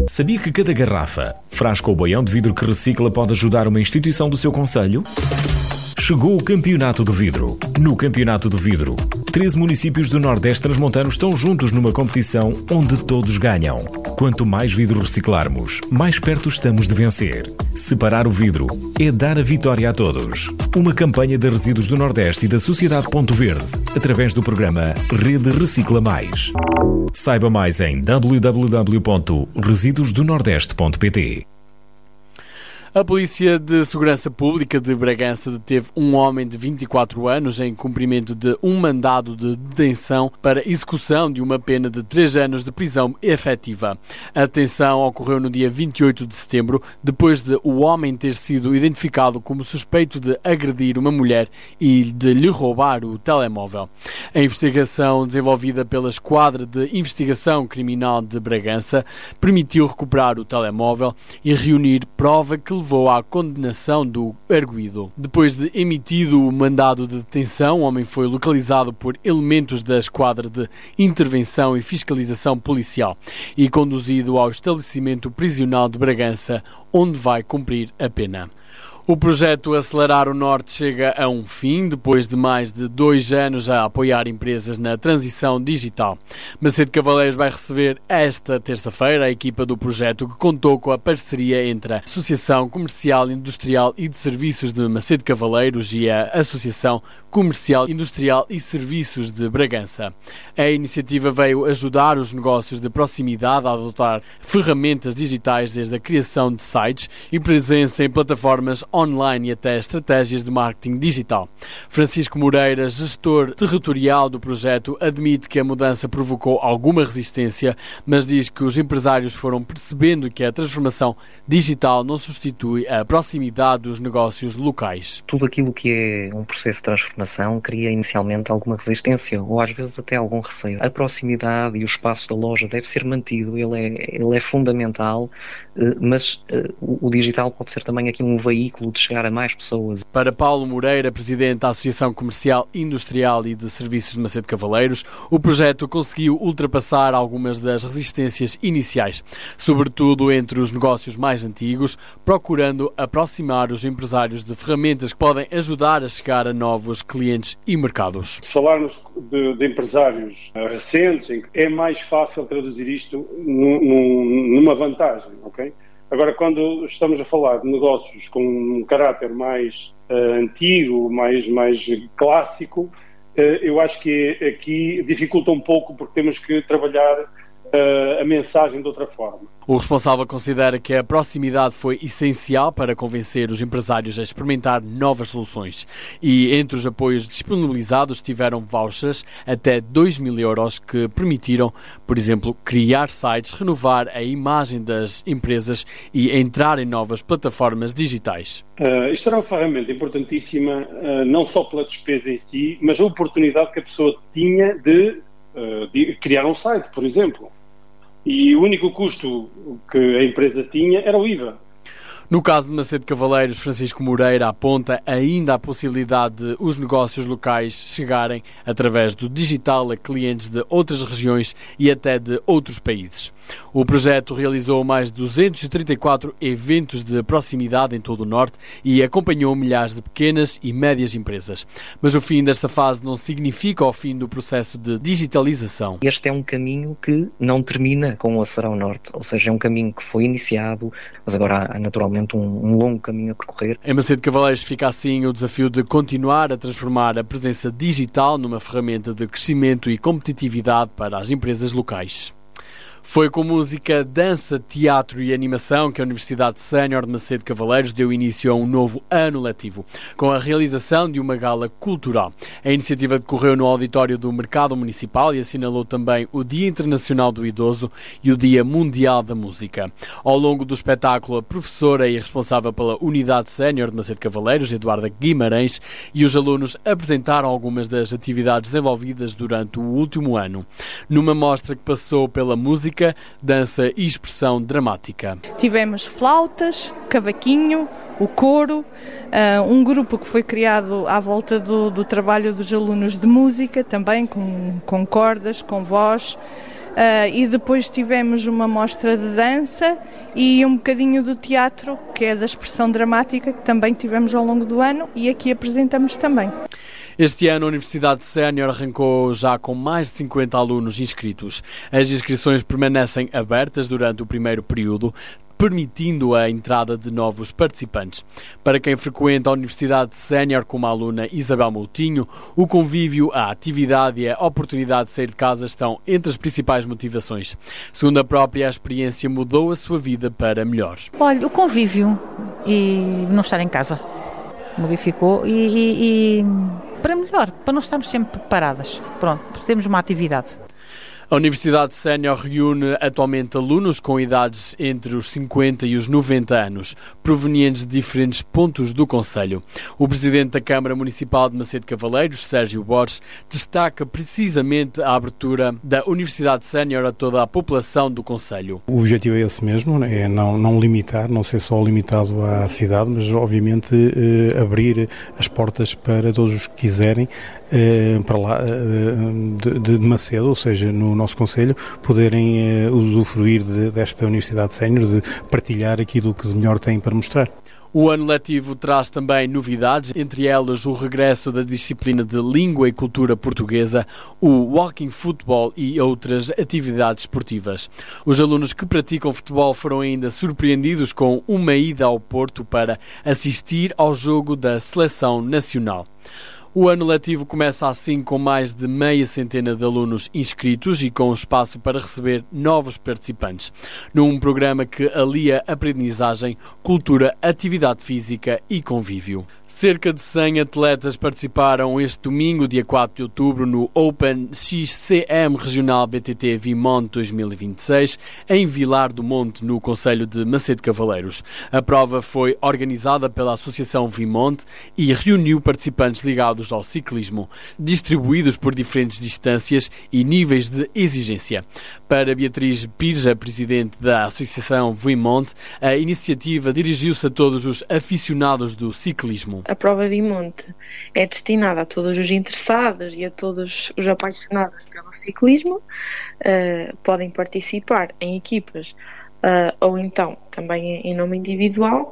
Sabia que cada garrafa, frasco ou boião de vidro que recicla pode ajudar uma instituição do seu concelho? Chegou o Campeonato do Vidro. No Campeonato do Vidro, 13 municípios do Nordeste transmontano estão juntos numa competição onde todos ganham. Quanto mais vidro reciclarmos, mais perto estamos de vencer. Separar o vidro é dar a vitória a todos. Uma campanha da Resíduos do Nordeste e da Sociedade Ponto Verde, através do programa Rede Recicla Mais. Saiba mais em www.residuosdonordeste.pt. A Polícia de Segurança Pública de Bragança deteve um homem de 24 anos em cumprimento de um mandado de detenção para execução de uma pena de 3 anos de prisão efetiva. A detenção ocorreu no dia 28 de setembro, depois de o homem ter sido identificado como suspeito de agredir uma mulher e de lhe roubar o telemóvel. A investigação desenvolvida pela Esquadra de Investigação Criminal de Bragança permitiu recuperar o telemóvel e reunir prova que levou à condenação do arguido. Depois de emitido o mandado de detenção, o homem foi localizado por elementos da Esquadra de Intervenção e Fiscalização Policial e conduzido ao estabelecimento prisional de Bragança, onde vai cumprir a pena. O projeto Acelerar o Norte chega a um fim, depois de mais de 2 anos a apoiar empresas na transição digital. Macedo Cavaleiros vai receber esta terça-feira a equipa do projeto, que contou com a parceria entre a Associação Comercial, Industrial e de Serviços de Macedo Cavaleiros e a Associação Comercial, Industrial e Serviços de Bragança. A iniciativa veio ajudar os negócios de proximidade a adotar ferramentas digitais, desde a criação de sites e presença em plataformas online e até estratégias de marketing digital. Francisco Moreira, gestor territorial do projeto, admite que a mudança provocou alguma resistência, mas diz que os empresários foram percebendo que a transformação digital não substitui a proximidade dos negócios locais. Tudo aquilo que é um processo de transformação cria inicialmente alguma resistência ou às vezes até algum receio. A proximidade e o espaço da loja deve ser mantido, ele é fundamental, mas o digital pode ser também aqui um veículo de chegar a mais pessoas. Para Paulo Moreira, presidente da Associação Comercial, Industrial e de Serviços de Macedo Cavaleiros, o projeto conseguiu ultrapassar algumas das resistências iniciais, sobretudo entre os negócios mais antigos, procurando aproximar os empresários de ferramentas que podem ajudar a chegar a novos clientes e mercados. Se falarmos de empresários recentes, é mais fácil traduzir isto numa vantagem, ok? Agora, quando estamos a falar de negócios com um caráter mais antigo, mais clássico, eu acho que aqui dificulta um pouco, porque temos que trabalhar a mensagem de outra forma. O responsável considera que a proximidade foi essencial para convencer os empresários a experimentar novas soluções e entre os apoios disponibilizados tiveram vouchers até 2.000 euros que permitiram, por exemplo, criar sites, renovar a imagem das empresas e entrar em novas plataformas digitais. Isto era uma ferramenta importantíssima, não só pela despesa em si, mas a oportunidade que a pessoa tinha de criar um site, por exemplo. E o único custo que a empresa tinha era o IVA. No caso de Macedo Cavaleiros, Francisco Moreira aponta ainda a possibilidade de os negócios locais chegarem, através do digital, a clientes de outras regiões e até de outros países. O projeto realizou mais de 234 eventos de proximidade em todo o Norte e acompanhou milhares de pequenas e médias empresas. Mas o fim desta fase não significa o fim do processo de digitalização. Este é um caminho que não termina com o Acelerar o Norte, ou seja, é um caminho que foi iniciado, mas agora há naturalmente um longo caminho a percorrer. Em Macedo Cavaleiros fica assim o desafio de continuar a transformar a presença digital numa ferramenta de crescimento e competitividade para as empresas locais. Foi com música, dança, teatro e animação que a Universidade Sénior de Macedo Cavaleiros deu início a um novo ano letivo, com a realização de uma gala cultural. A iniciativa decorreu no auditório do Mercado Municipal e assinalou também o Dia Internacional do Idoso e o Dia Mundial da Música. Ao longo do espetáculo, a professora e responsável pela Unidade Sénior de Macedo Cavaleiros, Eduarda Guimarães, e os alunos apresentaram algumas das atividades desenvolvidas durante o último ano, numa mostra que passou pela música, dança e expressão dramática. Tivemos flautas, cavaquinho, o coro, um grupo que foi criado à volta do trabalho dos alunos de música, também com cordas, com voz, e depois tivemos uma mostra de dança e um bocadinho do teatro, que é da expressão dramática, que também tivemos ao longo do ano e aqui apresentamos também. Este ano a Universidade Sénior arrancou já com mais de 50 alunos inscritos. As inscrições permanecem abertas durante o primeiro período, permitindo a entrada de novos participantes. Para quem frequenta a Universidade Sénior como a aluna Isabel Moutinho, o convívio, a atividade e a oportunidade de sair de casa estão entre as principais motivações. Segundo a própria, a experiência mudou a sua vida para melhor. Olha, o convívio e não estar em casa modificou e para melhor, para não estarmos sempre paradas. Pronto, temos uma atividade. A Universidade Sénior reúne atualmente alunos com idades entre os 50 e os 90 anos, provenientes de diferentes pontos do concelho. O presidente da Câmara Municipal de Macedo Cavaleiros, Sérgio Borges, destaca precisamente a abertura da Universidade Sénior a toda a população do concelho. O objetivo é esse mesmo, é não limitar, não ser só limitado à cidade, mas obviamente abrir as portas para todos os que quiserem para lá de Macedo, ou seja, no nosso concelho, poderem usufruir desta Universidade Sénior, de partilhar aquilo que de melhor têm para mostrar. O ano letivo traz também novidades, entre elas o regresso da disciplina de Língua e Cultura Portuguesa, o Walking Football e outras atividades esportivas. Os alunos que praticam futebol foram ainda surpreendidos com uma ida ao Porto para assistir ao jogo da Seleção Nacional. O ano letivo começa assim com mais de meia centena de alunos inscritos e com espaço para receber novos participantes, num programa que alia aprendizagem, cultura, atividade física e convívio. Cerca de 100 atletas participaram este domingo, dia 4 de outubro, no Open XCM Regional BTT Vimont 2026, em Vilar do Monte, no concelho de Macedo Cavaleiros. A prova foi organizada pela Associação Vimont e reuniu participantes ligados ao ciclismo, distribuídos por diferentes distâncias e níveis de exigência. Para Beatriz Pires, a presidente da Associação Vimont, a iniciativa dirigiu-se a todos os aficionados do ciclismo. A prova Vimont é destinada a todos os interessados e a todos os apaixonados pelo ciclismo. Podem participar em equipas ou então também em nome individual.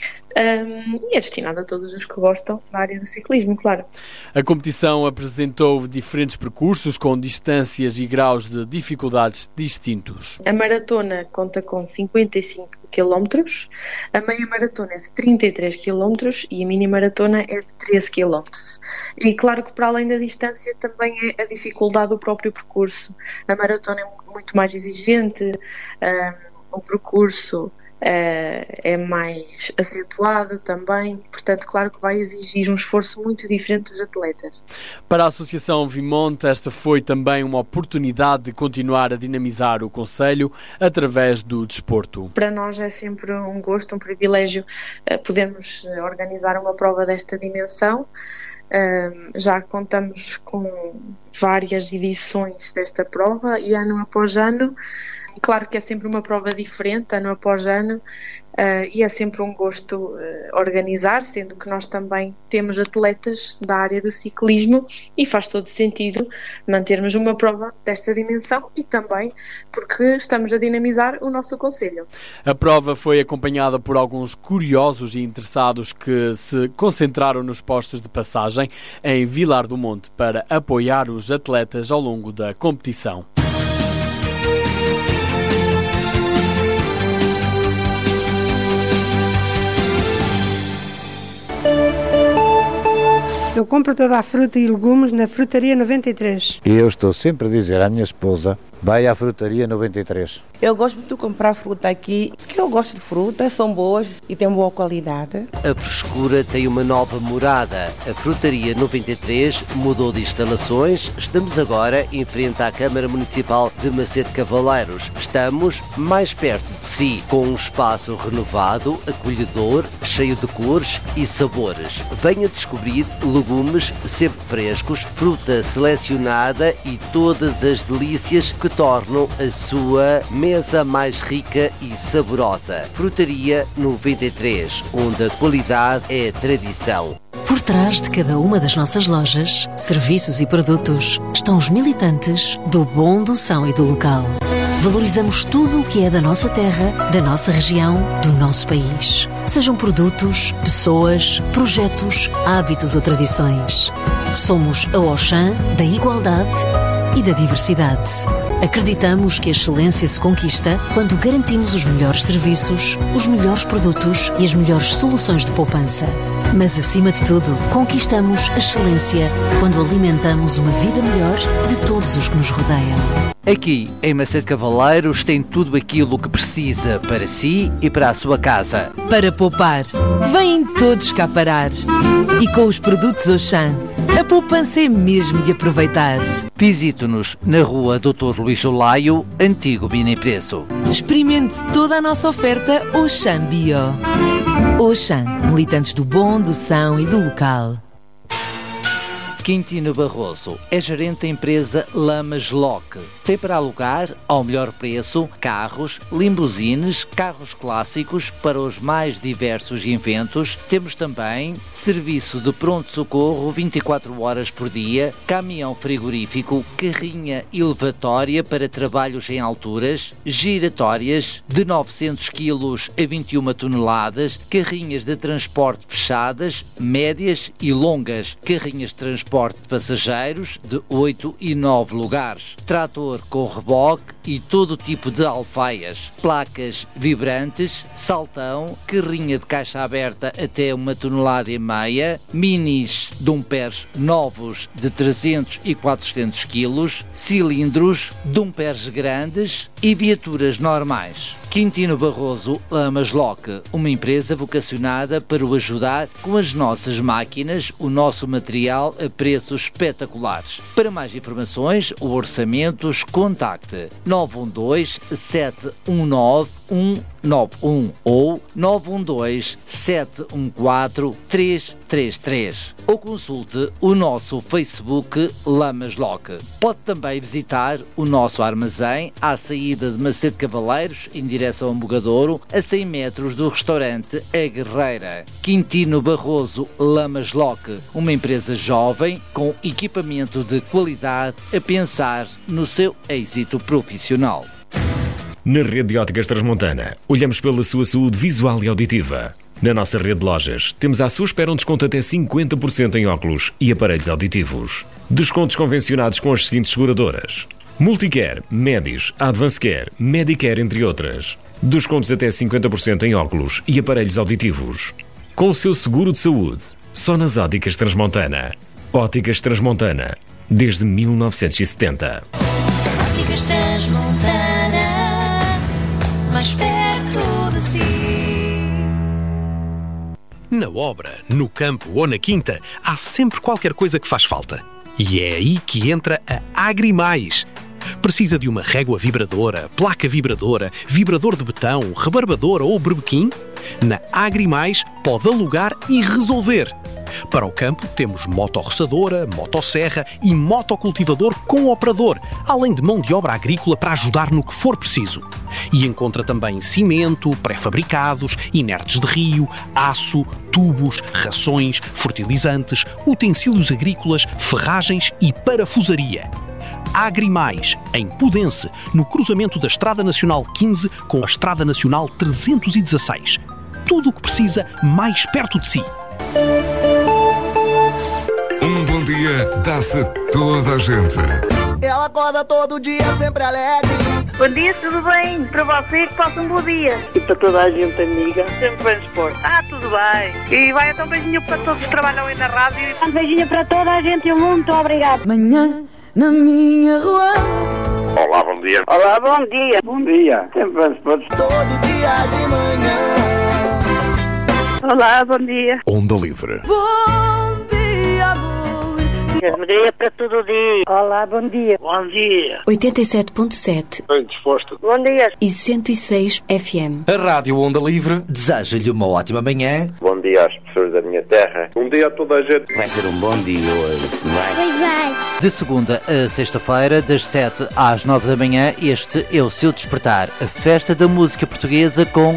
E é destinado a todos os que gostam da área do ciclismo, claro. A competição apresentou diferentes percursos com distâncias e graus de dificuldades distintos. A maratona conta com 55 km, a meia maratona é de 33 km e a mini maratona é de 13 km. E claro que para além da distância também é a dificuldade do próprio percurso. A maratona é muito mais exigente, o percurso é mais acentuado também, portanto, claro que vai exigir um esforço muito diferente dos atletas. Para a Associação Vimont, esta foi também uma oportunidade de continuar a dinamizar o concelho através do desporto. Para nós é sempre um gosto, um privilégio podermos organizar uma prova desta dimensão. Já contamos com várias edições desta prova e ano após ano. Claro que é sempre uma prova diferente, ano após ano, e é sempre um gosto organizar, sendo que nós também temos atletas da área do ciclismo e faz todo sentido mantermos uma prova desta dimensão e também porque estamos a dinamizar o nosso concelho. A prova foi acompanhada por alguns curiosos e interessados que se concentraram nos postos de passagem em Vilar do Monte para apoiar os atletas ao longo da competição. Eu compro toda a fruta e legumes na Frutaria 93. E eu estou sempre a dizer à minha esposa, vai à Frutaria 93. Eu gosto de comprar fruta aqui, porque eu gosto de frutas, são boas e têm boa qualidade. A frescura tem uma nova morada. A Frutaria 93 mudou de instalações. Estamos agora em frente à Câmara Municipal de Macedo Cavaleiros. Estamos mais perto de si, com um espaço renovado, acolhedor, cheio de cores e sabores. Venha descobrir legumes sempre frescos, fruta selecionada e todas as delícias que tornam a sua mesa mais rica e saborosa. Frutaria 93, onde a qualidade é tradição. Por trás de cada uma das nossas lojas, serviços e produtos estão os militantes do bom, do são e do local. Valorizamos tudo o que é da nossa terra, da nossa região, do nosso país. Sejam produtos, pessoas, projetos, hábitos ou tradições. Somos a Auchan da igualdade e da diversidade. Acreditamos que a excelência se conquista quando garantimos os melhores serviços, os melhores produtos e as melhores soluções de poupança. Mas, acima de tudo, conquistamos a excelência quando alimentamos uma vida melhor de todos os que nos rodeiam. Aqui, em Macedo Cavaleiros, tem tudo aquilo que precisa para si e para a sua casa. Para poupar, vêm todos cá parar. E com os produtos Auchan, a poupança é mesmo de aproveitar. Visite-nos na rua Dr. Luís Olaio, antigo Bina Preço. Experimente toda a nossa oferta Auchan Bio. Auchan, militantes do bom, do são e do local. Quintino Barroso é gerente da empresa Lamas Lock. Tem para alugar, ao melhor preço, carros, limusines, carros clássicos para os mais diversos eventos. Temos também serviço de pronto-socorro 24 horas por dia, caminhão frigorífico, carrinha elevatória para trabalhos em alturas, giratórias de 900 kg a 21 toneladas, carrinhas de transporte fechadas, médias e longas, carrinhas de transporte de passageiros de 8 e 9 lugares, trator com reboque e todo tipo de alfaias, placas vibrantes, saltão, carrinha de caixa aberta até 1,5 toneladas, minis dumpers novos de 300 e 400 kg, cilindros, dumpers grandes e viaturas normais. Quintino Barroso Lamas Lock, uma empresa vocacionada para o ajudar com as nossas máquinas, o nosso material a preços espetaculares. Para mais informações ou orçamentos, contacte 912 719 191 ou 912 714 333 ou consulte o nosso Facebook Lamas Lock. Pode também visitar o nosso armazém à saída de Macedo Cavaleiros em direção a Mogadouro, a 100 metros do restaurante A Guerreira. Quintino Barroso Lamas Lock, uma empresa jovem com equipamento de qualidade a pensar no seu êxito profissional. Na rede de óticas Transmontana, olhamos pela sua saúde visual e auditiva. Na nossa rede de lojas, temos à sua espera um desconto até 50% em óculos e aparelhos auditivos. Descontos convencionados com as seguintes seguradoras: Multicare, Medis, Advancecare, Medicare, entre outras. Descontos até 50% em óculos e aparelhos auditivos. Com o seu seguro de saúde, só nas óticas Transmontana. Óticas Transmontana, desde 1970. Óticas Transmontana, mais perto de si. Na obra, no campo ou na quinta, há sempre qualquer coisa que faz falta. E é aí que entra a Agrimais. Precisa de uma régua vibradora, placa vibradora, vibrador de betão, rebarbadora ou berbequim? Na Agrimais pode alugar e resolver. Para o campo temos motorroçadora, motosserra e motocultivador com operador, além de mão de obra agrícola para ajudar no que for preciso. E encontra também cimento, pré-fabricados, inertes de rio, aço, tubos, rações, fertilizantes, utensílios agrícolas, ferragens e parafusaria. Agrimais, em Pudense, no cruzamento da Estrada Nacional 15 com a Estrada Nacional 316. Tudo o que precisa mais perto de si. Um bom dia dá-se a toda a gente. Ela acorda todo dia sempre alegre. Bom dia, tudo bem? Para você que passa um bom dia. E para toda a gente amiga, sempre bem disposto. Tudo bem. E vai então um beijinho para todos que trabalham aí na rádio. Um beijinho para toda a gente e muito obrigado. Manhã na minha rua. Olá, bom dia. Olá, bom dia. Bom dia. Sempre bem disposto. Todo dia de manhã. Olá, bom dia. Onda Livre. Bom dia, amor. Bom dia para todo dia. Olá, bom dia. Bom dia. 87.7. Bem disposto. Bom dia. E 106 FM. A Rádio Onda Livre deseja-lhe uma ótima manhã. Bom dia às pessoas da minha terra. Bom dia a toda a gente. Vai ser um bom dia hoje, não é? Pois vai. De segunda a sexta-feira, das 7 às 9 da manhã, este é o seu despertar, a festa da música portuguesa com